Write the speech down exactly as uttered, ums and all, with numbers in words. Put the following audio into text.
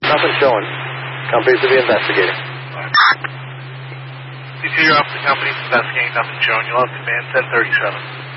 Nothing showing. Companies to be investigating. C two, you're off the company investigating. Nothing showing. You'll have command ten thirty-seven.